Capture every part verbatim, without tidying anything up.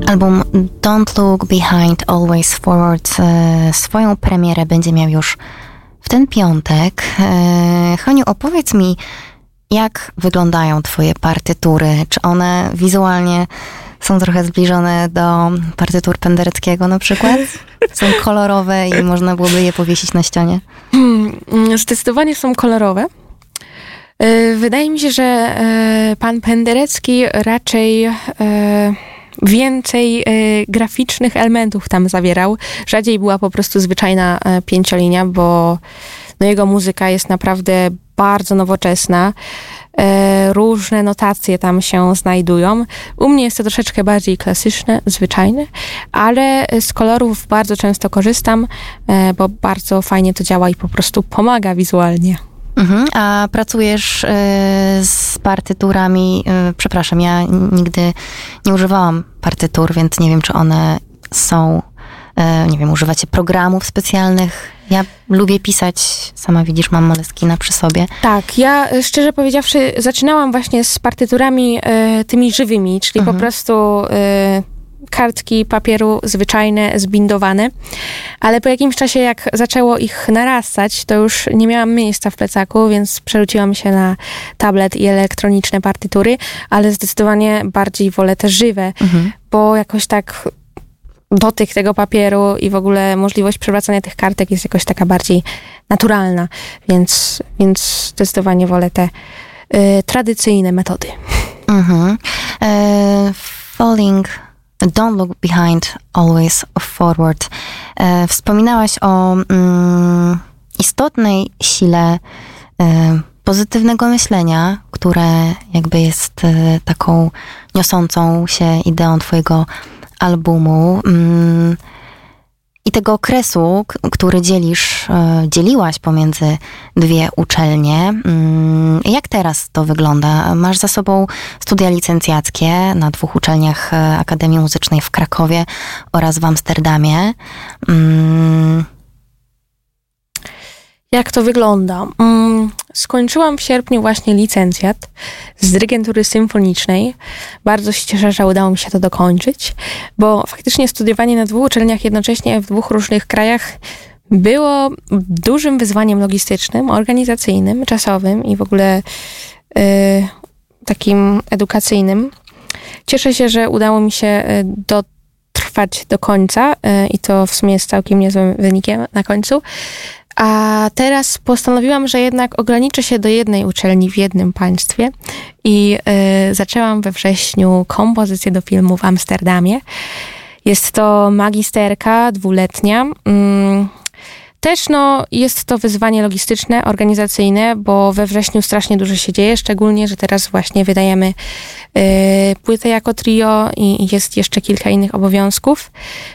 Album Don't Look Behind, Always Forward e, swoją premierę będzie miał już w ten piątek. E, Haniu, opowiedz mi, jak wyglądają twoje partytury? Czy one wizualnie są trochę zbliżone do partytur Pendereckiego na przykład? Są kolorowe i można byłoby je powiesić na ścianie? Hmm, zdecydowanie są kolorowe. Wydaje mi się, że pan Penderecki raczej więcej graficznych elementów tam zawierał. Rzadziej była po prostu zwyczajna pięciolinia, bo no, jego muzyka jest naprawdę bardzo nowoczesna. Różne notacje tam się znajdują. U mnie jest to troszeczkę bardziej klasyczne, zwyczajne, ale z kolorów bardzo często korzystam, bo bardzo fajnie to działa i po prostu pomaga wizualnie. Mhm. A pracujesz y, z partyturami, y, przepraszam, ja nigdy nie używałam partytur, więc nie wiem, czy one są, y, nie wiem, używacie programów specjalnych? Ja lubię pisać, sama widzisz, mam Moleskina przy sobie. Tak, ja szczerze powiedziawszy zaczynałam właśnie z partyturami y, tymi żywymi, czyli mhm. po prostu y, kartki papieru zwyczajne, zbindowane, ale po jakimś czasie, jak zaczęło ich narastać, to już nie miałam miejsca w plecaku, więc przerzuciłam się na tablet i elektroniczne partytury, ale zdecydowanie bardziej wolę te żywe, mhm. bo jakoś tak dotyk tego papieru i w ogóle możliwość przewracania tych kartek jest jakoś taka bardziej naturalna, więc, więc zdecydowanie wolę te y, tradycyjne metody. Mhm. E, falling Don't look behind, always forward. E, wspominałaś o mm, istotnej sile e, pozytywnego myślenia, które jakby jest e, taką niosącą się ideą twojego albumu. Mm, I tego okresu, k- który dzielisz, e, dzieliłaś pomiędzy dwie uczelnie. Mm, jak teraz to wygląda? Masz za sobą studia licencjackie na dwóch uczelniach e, Akademii Muzycznej w Krakowie oraz w Amsterdamie. Mm. Jak to wygląda? Mm, skończyłam w sierpniu właśnie licencjat z dyrygentury symfonicznej. Bardzo się cieszę, że udało mi się to dokończyć, bo faktycznie studiowanie na dwóch uczelniach jednocześnie w dwóch różnych krajach było dużym wyzwaniem logistycznym, organizacyjnym, czasowym i w ogóle y, takim edukacyjnym. Cieszę się, że udało mi się dotrwać do końca y, i to w sumie jest całkiem niezłym wynikiem na końcu. A teraz postanowiłam, że jednak ograniczę się do jednej uczelni w jednym państwie i y, zaczęłam we wrześniu kompozycję do filmu w Amsterdamie. Jest to magisterka dwuletnia. Mm, też no, jest to wyzwanie logistyczne, organizacyjne, bo we wrześniu strasznie dużo się dzieje, szczególnie, że teraz właśnie wydajemy y, płytę jako trio i jest jeszcze kilka innych obowiązków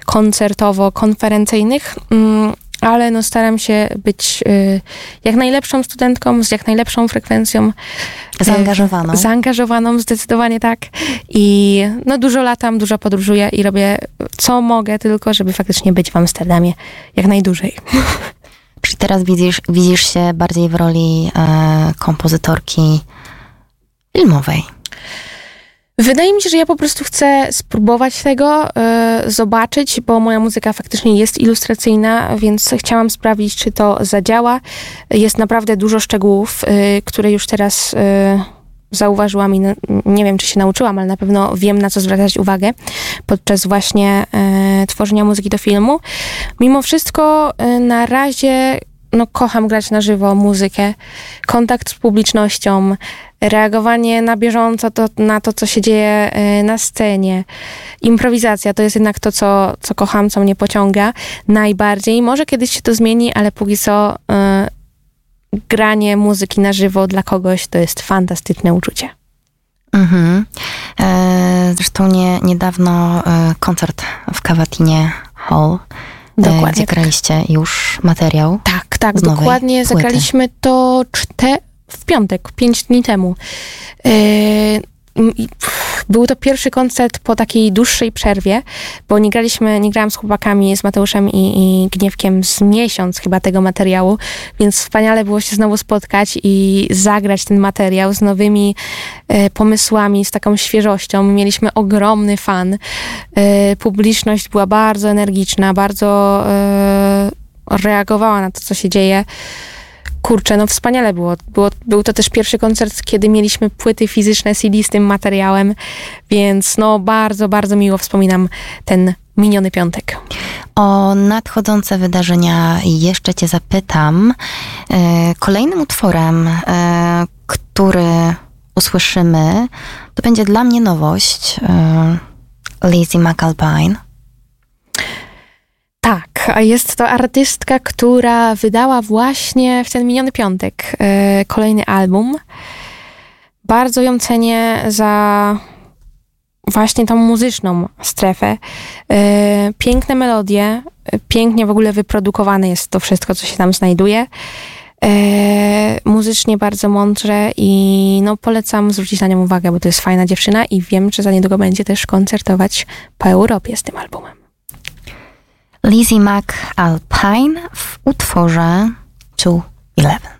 koncertowo-konferencyjnych. Mm, ale no staram się być y, jak najlepszą studentką, z jak najlepszą frekwencją. Zaangażowaną. Y, zaangażowaną, zdecydowanie tak. I no dużo latam, dużo podróżuję i robię co mogę tylko, żeby faktycznie być w Amsterdamie jak najdłużej. Czyli teraz widzisz, widzisz się bardziej w roli e, kompozytorki filmowej. Wydaje mi się, że ja po prostu chcę spróbować tego, y, zobaczyć, bo moja muzyka faktycznie jest ilustracyjna, więc chciałam sprawdzić, czy to zadziała. Jest naprawdę dużo szczegółów, y, które już teraz y, zauważyłam i no, nie wiem, czy się nauczyłam, ale na pewno wiem, na co zwracać uwagę podczas właśnie y, tworzenia muzyki do filmu. Mimo wszystko y, na razie no, kocham grać na żywo muzykę, kontakt z publicznością, reagowanie na bieżąco to, na to, co się dzieje y, na scenie. Improwizacja to jest jednak to, co, co kocham, co mnie pociąga najbardziej. Może kiedyś się to zmieni, ale póki co y, granie muzyki na żywo dla kogoś to jest fantastyczne uczucie. Mhm. E, zresztą nie, niedawno e, koncert w Cavatinie Hall. Dokładnie. Gdzie graliście już materiał. Tak, tak, dokładnie. Płyty. Zagraliśmy to czte, w piątek, pięć dni temu. Yy, był to pierwszy koncert po takiej dłuższej przerwie, bo nie graliśmy, nie grałam z chłopakami, z Mateuszem i, i Gniewkiem z miesiąc chyba tego materiału, więc wspaniale było się znowu spotkać i zagrać ten materiał z nowymi e, pomysłami, z taką świeżością. Mieliśmy ogromny fan. E, publiczność była bardzo energiczna, bardzo e, reagowała na to, co się dzieje. Kurczę, no wspaniale było. było. Był to też pierwszy koncert, kiedy mieliśmy płyty fizyczne C D z tym materiałem, więc no bardzo, bardzo miło wspominam ten miniony piątek. O nadchodzące wydarzenia jeszcze cię zapytam. Kolejnym utworem, który usłyszymy, to będzie dla mnie nowość. Lizzie McAlpine. Tak, a jest to artystka, która wydała właśnie w ten miniony piątek e, kolejny album. Bardzo ją cenię za właśnie tą muzyczną strefę. E, piękne melodie, pięknie w ogóle wyprodukowane jest to wszystko, co się tam znajduje. E, muzycznie bardzo mądrze i no polecam zwrócić na nią uwagę, bo to jest fajna dziewczyna i wiem, że za niedługo będzie też koncertować po Europie z tym albumem. Lizzie McAlpine w utworze two eleven.